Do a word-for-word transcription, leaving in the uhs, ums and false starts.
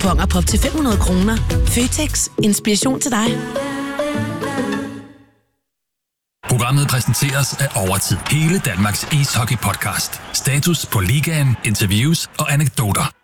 Kuponer på op til fem hundrede kroner. Føtex. Inspiration til dig. Programmet præsenteres af Overtid. Hele Danmarks ishockey-podcast. Status på ligaen, interviews og anekdoter.